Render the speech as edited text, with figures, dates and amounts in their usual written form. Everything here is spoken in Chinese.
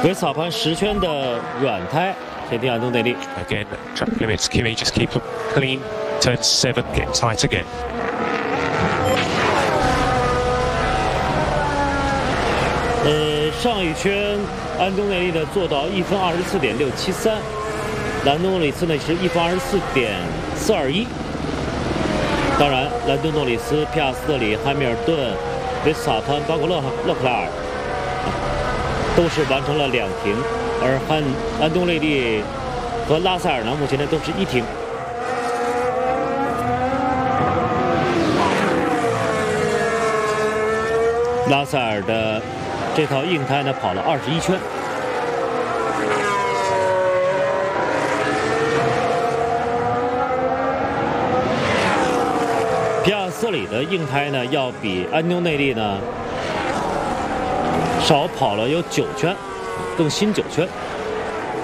维斯塔潘10圈的软胎，先听安东内利。 Again, track limits. Kimi just keep them clean. Turn 7, get tight again. 上一圈安东内利呢做到1分24.673，兰东诺里斯呢是1分24.421。当然，兰东诺里斯、皮亚斯特里、汉密尔顿、维斯塔潘，包括勒克莱尔，都是完成了2停，而安东内利和拉塞尔呢，目前呢都是1停。拉塞尔的这套硬胎呢跑了21圈。皮亚斯里的硬胎呢要比安东内利呢少跑了有9圈，更新9圈。